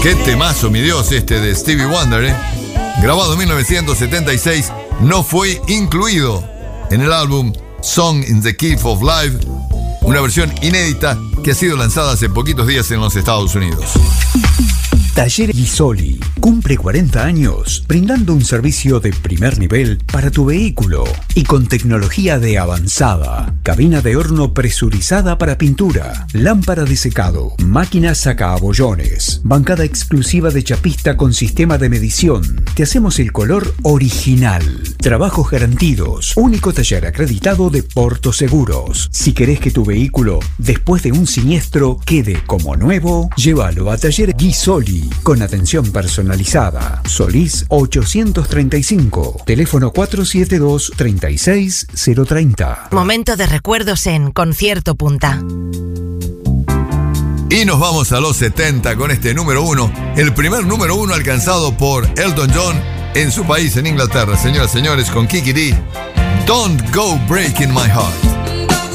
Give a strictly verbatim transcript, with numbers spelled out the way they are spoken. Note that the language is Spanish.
Qué temazo, mi Dios, este de Stevie Wonder, ¿eh? Grabado en mil novecientos setenta y seis, no fue incluido en el álbum Song in the Key of Life, una versión inédita que ha sido lanzada hace poquitos días en los Estados Unidos. Taller Ghisoli cumple cuarenta años, brindando un servicio de primer nivel para tu vehículo y con tecnología de avanzada. Cabina de horno presurizada para pintura, lámpara de secado, máquina sacabollones, bancada exclusiva de chapista con sistema de medición. Te hacemos el color original. Trabajos garantidos. Único taller acreditado de Porto Seguros. Si querés que tu vehículo, después de un siniestro, quede como nuevo, llévalo a Taller Ghisoli. Con atención personalizada. Solís ochocientos treinta y cinco. Teléfono cuatro siete dos, tres seis cero tres cero. Momento de recuerdos en Concierto Punta. Y nos vamos a los setenta con este número uno. El primer número uno alcanzado por Elton John en su país, en Inglaterra. Señoras y señores, con Kiki Dee. Don't Go Breaking My Heart.